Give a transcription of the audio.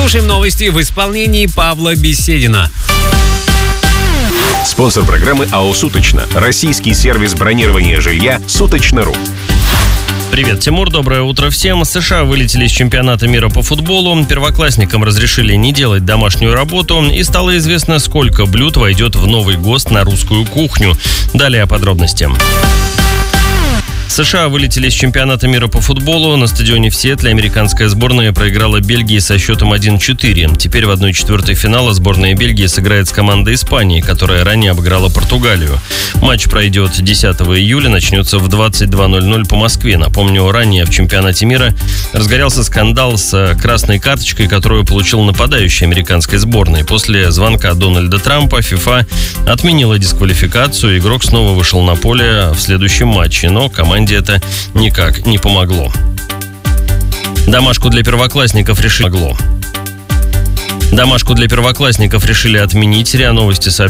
Слушаем новости в исполнении Павла Беседина. Спонсор программы АО «Суточно». Российский сервис бронирования жилья «Суточно.ру». Привет, Тимур, доброе утро всем. США вылетели из чемпионата мира по футболу. Первоклассникам разрешили не делать домашнюю работу. И стало известно, сколько блюд войдет в новый ГОСТ на русскую кухню. Далее о подробностях. США вылетели из чемпионата мира по футболу. На стадионе в Сиэтле американская сборная проиграла Бельгии со счетом 1-4. Теперь в 1/4 финала сборная Бельгии сыграет с командой Испании, которая ранее обыграла Португалию. Матч пройдет 10 июля, начнется в 22:00 по Москве. Напомню, ранее в чемпионате мира разгорелся скандал с красной карточкой, которую получил нападающий американской сборной. После звонка Дональда Трампа ФИФА отменила дисквалификацию. Игрок снова вышел на поле в следующем матче, но команде это никак не помогло. Домашку для первоклассников решили отменить. РИА Новости сообщили.